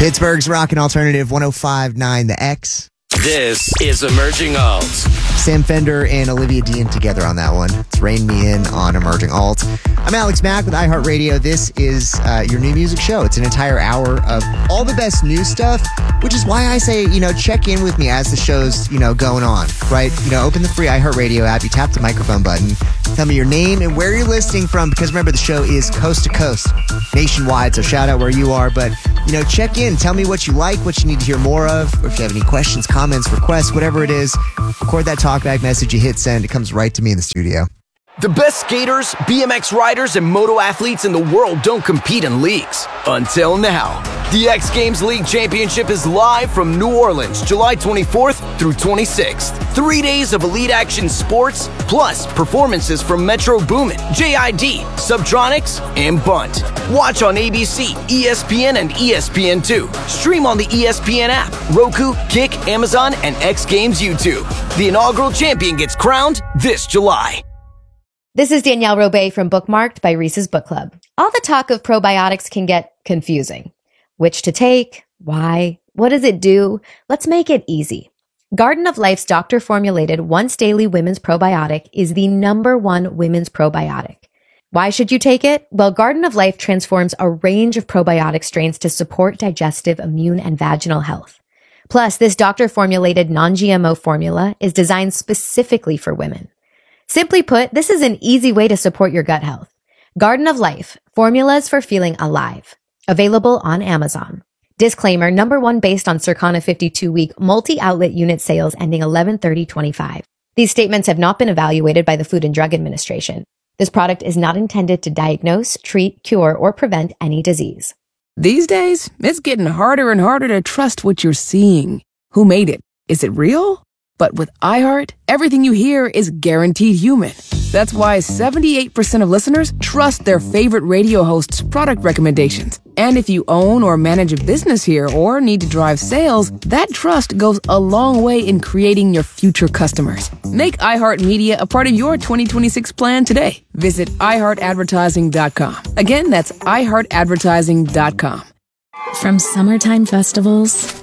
Pittsburgh's Rockin' Alternative 105.9 The X. This is Emerging Alt. Sam Fender and Olivia Dean together on that one. It's Rain Me In on Emerging Alt. I'm Alex Mack with iHeartRadio. This is your new music show. It's an entire hour of all the best new stuff, which is why I say, check in with me as the show's, going on, right? Open the free iHeartRadio app. You tap the microphone button. Tell me your name and where you're listening from, because remember, the show is coast to coast, nationwide, so shout out where you are. But, check in. Tell me what you like, what you need to hear more of, or if you have any questions, comments, requests, whatever it is, record that talkback message, you hit send. It comes right to me in the studio. The best skaters, BMX riders, and moto athletes in the world don't compete in leagues. Until now. The X Games League Championship is live from New Orleans, July 24th through 26th. 3 days of elite action sports, plus performances from Metro Boomin, JID, Subtronics, and Bunt. Watch on ABC, ESPN, and ESPN2. Stream on the ESPN app, Roku, Kick, Amazon, and X Games YouTube. The inaugural champion gets crowned this July. This is Danielle Robay from Bookmarked by Reese's Book Club. All the talk of probiotics can get confusing. Which to take? Why? What does it do? Let's make it easy. Garden of Life's doctor-formulated once-daily women's probiotic is the #1 women's probiotic. Why should you take it? Well, Garden of Life transforms a range of probiotic strains to support digestive, immune, and vaginal health. Plus, this doctor-formulated non-GMO formula is designed specifically for women. Simply put, this is an easy way to support your gut health. Garden of Life, formulas for feeling alive. Available on Amazon. Disclaimer, #1 based on Circana 52-week multi-outlet unit sales ending 11/30/25. These statements have not been evaluated by the Food and Drug Administration. This product is not intended to diagnose, treat, cure, or prevent any disease. These days, it's getting harder and harder to trust what you're seeing. Who made it? Is it real? But with iHeart, everything you hear is guaranteed human. That's why 78% of listeners trust their favorite radio host's product recommendations. And if you own or manage a business here or need to drive sales, that trust goes a long way in creating your future customers. Make iHeartMedia a part of your 2026 plan today. Visit iHeartAdvertising.com. Again, that's iHeartAdvertising.com. From summertime festivals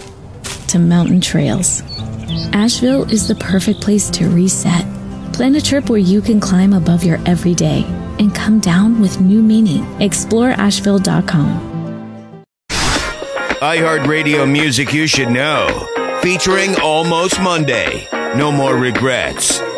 to mountain trails, Asheville is the perfect place to reset. Plan a trip where you can climb above your everyday and come down with new meaning. Explore Asheville.com. iHeartRadio music you should know. Featuring Almost Monday. No More Regrets.